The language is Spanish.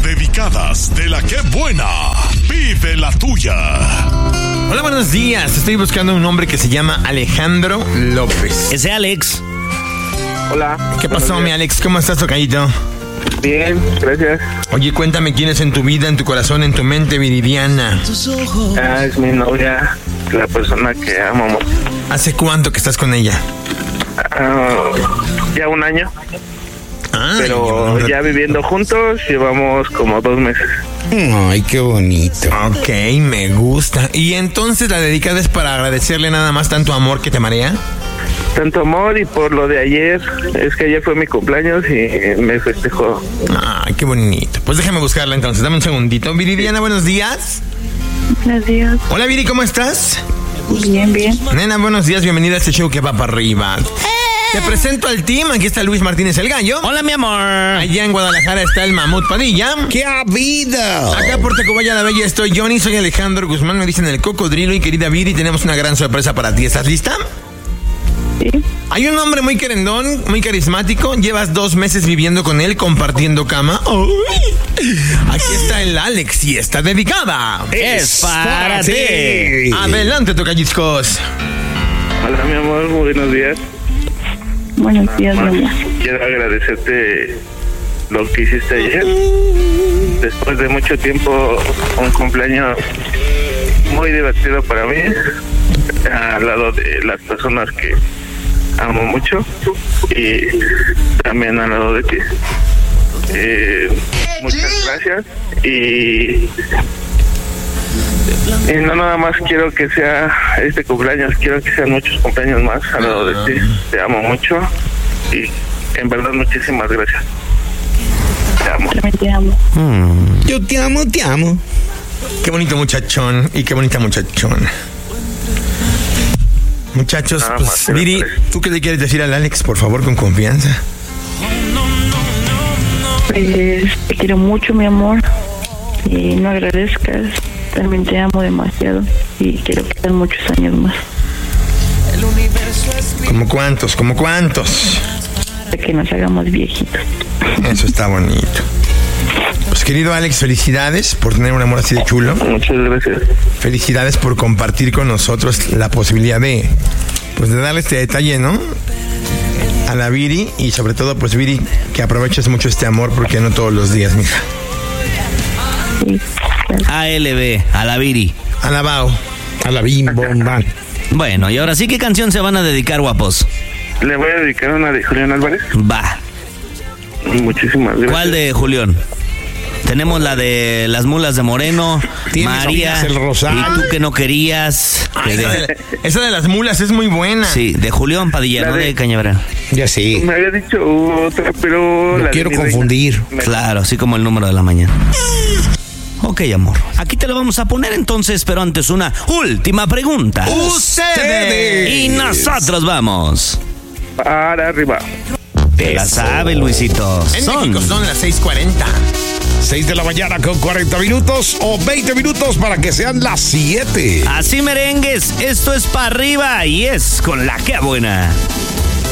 dedicadas de la que buena. Vive la tuya. Hola, buenos días. Estoy buscando un hombre que se llama Alejandro López. Ese Alex. Hola. ¿Qué pasó, mi Alex? ¿Cómo estás, tocayito? Bien, gracias. Oye, cuéntame quién es en tu vida, en tu corazón, en tu mente, Viridiana. Es mi novia, la persona que amo. ¿Hace cuánto que estás con ella? Ya un año. Pero ya viviendo juntos llevamos como 2 meses. Ay, qué bonito. Ok, me gusta. ¿Y entonces la dedicada es para agradecerle nada más tanto amor que te marea? Tanto amor, y por lo de ayer, es que ayer fue mi cumpleaños y me festejó. Ay, qué bonito. Pues déjame buscarla entonces, dame un segundito. Viridiana, buenos días. Buenos días. Hola, Viri, ¿cómo estás? Bien, bien. Nena, buenos días, bienvenida a este show que va para arriba. Te presento al team, aquí está Luis Martínez el Gallo. Hola, mi amor. Allá en Guadalajara está el Mamut Padilla. ¡Qué habido! Acá por Tacubaya la Bella estoy Johnny, soy Alejandro Guzmán, me dicen el Cocodrilo. Y querida Viri, tenemos una gran sorpresa para ti, ¿estás lista? Sí. Hay un hombre muy querendón, muy carismático. Llevas 2 meses viviendo con él, compartiendo cama. ¡Uy! Aquí está el Alex y está dedicada. Es para ti. Adelante, tocayiscos. Hola, mi amor, muy buenos días. Buenos días, mi amor. Quiero agradecerte lo que hiciste ayer. Después de mucho tiempo, un cumpleaños muy divertido para mí, al lado de las personas que amo mucho y también al lado de ti. Muchas gracias y no nada más quiero que sea este cumpleaños, quiero que sean muchos cumpleaños más al lado de ti. Te amo mucho y en verdad muchísimas gracias. Te amo. También te amo. Yo te amo, te amo. Qué bonito muchachón y qué bonita muchachona. Muchachos, Nada pues, más, ¿qué Viri, les parece? ¿tú qué le quieres decir al Alex, por favor, con confianza? Pues te quiero mucho, mi amor. Y no agradezcas. También te amo demasiado. Y quiero que sean muchos años más. ¿Cómo cuántos? ¿Cómo cuántos? Hasta que nos hagamos viejitos. Eso está bonito. Pues, querido Alex, felicidades por tener un amor así de chulo. Muchas gracias. Felicidades por compartir con nosotros la posibilidad de, pues, de darle este detalle, ¿no? A la Viri, y sobre todo, pues, Viri, que aproveches mucho este amor porque no todos los días, mija. Sí, claro. ALB, a la Viri. Alabao. A la bim bomba. Bueno, y ahora sí, ¿qué canción se van a dedicar, guapos? Le voy a dedicar una de Julián Álvarez. Va. Muchísimas gracias. ¿Cuál de Julián? Tenemos la de Las Mulas de Moreno, Tienes María, el Rosal. y tú que no querías. Ay, esa de las mulas es muy buena. Sí, de Julián Padilla, La no de- de Cañaveral. Ya sí. Me había dicho otra, pero... No la de quiero mi reina. confundir. Claro, así como el número de la mañana. Ok, amor. Aquí te lo vamos a poner entonces, pero antes una última pregunta. ¡Ustedes! Y nosotros vamos. Para arriba. Te la sabe, Luisito. En México son las 6:40. 6 de la mañana con 40 minutos o 20 minutos para que sean las 7. Así merengues, esto es para arriba y es con la que buena.